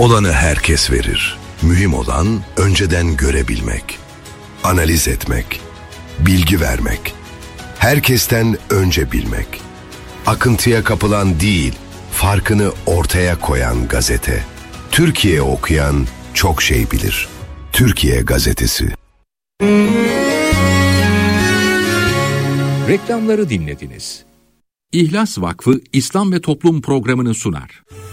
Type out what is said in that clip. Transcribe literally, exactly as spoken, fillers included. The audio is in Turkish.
Olanı herkes verir. Mühim olan önceden görebilmek, analiz etmek, bilgi vermek, herkesten önce bilmek. Akıntıya kapılan değil, farkını ortaya koyan gazete. Türkiye okuyan çok şey bilir. Türkiye Gazetesi. Reklamları dinlediniz. İhlas Vakfı İslam ve Toplum programını sunar.